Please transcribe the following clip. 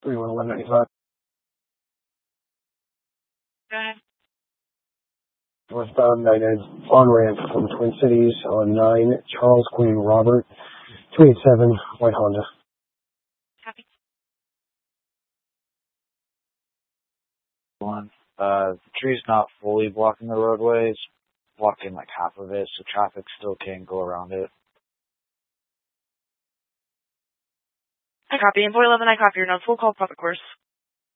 311195. Go ahead. Northbound 99 on-ramp from Twin Cities on 9 Charles Queen Robert, 287 White Honda. Copy. The tree's not fully blocking the roadway. It's blocking like half of it, so traffic still can go around it. I copy. And 411, I copy your notes. We'll call public course.